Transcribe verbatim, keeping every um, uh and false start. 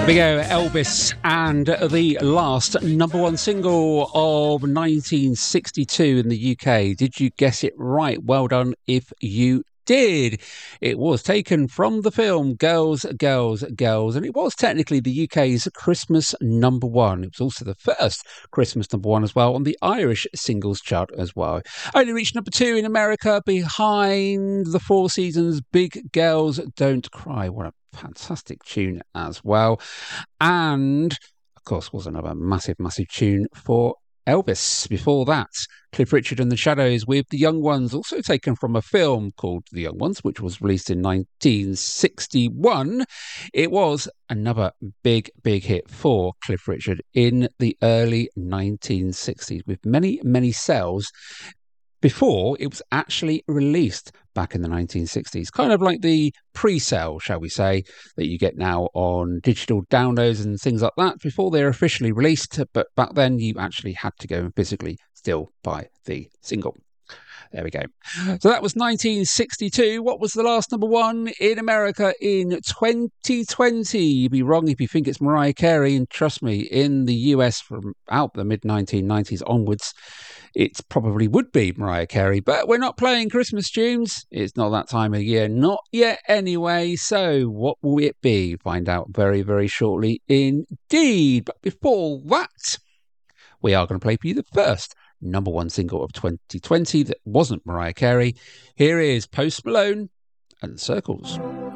we go, Elvis and the last number one single of nineteen sixty-two in the U K. Did you guess it right? Well done if you did. It was taken from the film Girls, Girls, Girls, and it was technically the U K's Christmas number one. It was also the first Christmas number one as well on the Irish singles chart as well. Only reached number two in America behind the Four Seasons' Big Girls Don't Cry. What a fantastic tune as well. And, of course, was another massive, massive tune for Elvis. Before that, Cliff Richard and the Shadows with The Young Ones, also taken from a film called The Young Ones, which was released in nineteen sixty-one. It was another big, big hit for Cliff Richard in the early nineteen sixties, with many, many sales before it was actually released back in the nineteen sixties. Kind of like the pre-sale, shall we say, that you get now on digital downloads and things like that before they're officially released. But back then you actually had to go and physically still buy the single. There we go. So that was nineteen sixty-two. What was the last number one in America in twenty twenty? You'd be wrong if you think it's Mariah Carey. And trust me, in the U S from out the mid nineteen nineties onwards, it probably would be Mariah Carey. But we're not playing Christmas tunes. It's not that time of year. Not yet anyway. So what will it be? Find out very, very shortly indeed. But before that, we are going to play for you the first number one single of twenty twenty that wasn't Mariah Carey. Here is Post Malone and Circles.